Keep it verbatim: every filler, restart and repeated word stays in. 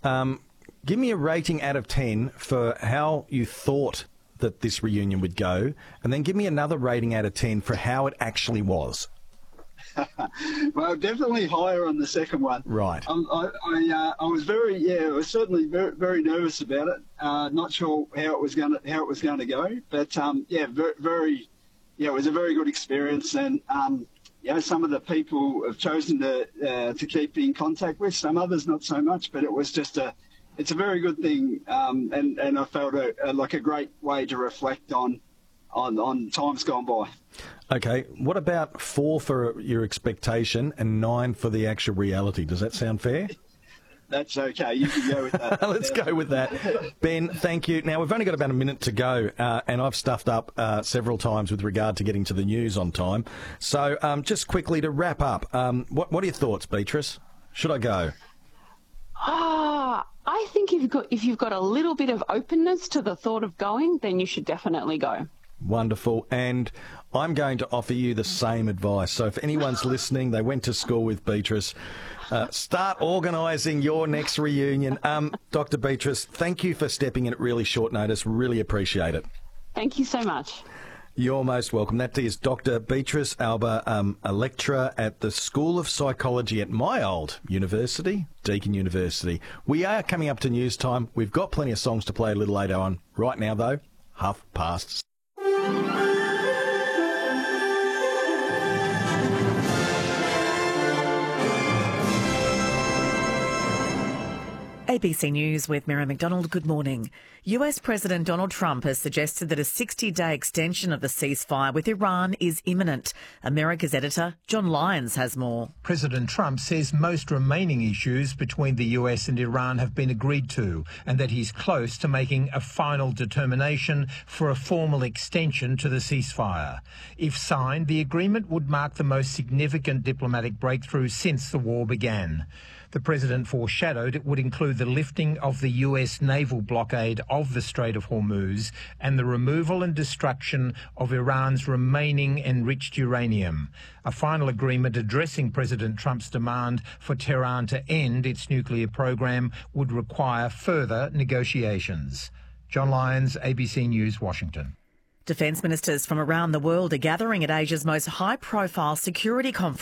Um, give me a rating out of ten for how you thought that this reunion would go, and then give me another rating out of ten for how it actually was. Well, definitely higher on the second one. Right. Um, I I, uh, I was very yeah, I was certainly very very nervous about it. Uh, not sure how it was going to how it was going to go, but um, yeah, very, very yeah, it was a very good experience, and um, you know, some of the people have chosen to uh, to keep in contact with, some others not so much, but it was just a it's a very good thing, um, and and I felt a, a, like a great way to reflect on on on times gone by. Okay, what about four for your expectation and nine for the actual reality? Does that sound fair? That's okay. You can go with that. Let's go with that. Ben, thank you. Now, we've only got about a minute to go, uh, and I've stuffed up uh, several times with regard to getting to the news on time. So um, just quickly to wrap up, um, what, what are your thoughts, Beatrice? Should I go? Ah, I think if you've got if you've got a little bit of openness to the thought of going, then you should definitely go. Wonderful. And I'm going to offer you the same advice. So if anyone's listening, they went to school with Beatrice, uh, start organising your next reunion. Um, Doctor Beatrice, thank you for stepping in at really short notice. Really appreciate it. Thank you so much. You're most welcome. That is Doctor Beatrice Alba, um, a lecturer at the School of Psychology at my old university, Deakin University. We are coming up to news time. We've got plenty of songs to play a little later on. Right now, though, half past. A B C News with Mary McDonald. Good morning. U S President Donald Trump has suggested that a sixty-day extension of the ceasefire with Iran is imminent. America's editor John Lyons has more. President Trump says most remaining issues between the U S and Iran have been agreed to, and that he's close to making a final determination for a formal extension to the ceasefire. If signed, the agreement would mark the most significant diplomatic breakthrough since the war began. The president foreshadowed it would include the lifting of the U S naval blockade of the Strait of Hormuz and the removal and destruction of Iran's remaining enriched uranium. A final agreement addressing President Trump's demand for Tehran to end its nuclear program would require further negotiations. John Lyons, A B C News, Washington. Defence ministers from around the world are gathering at Asia's most high-profile security conference.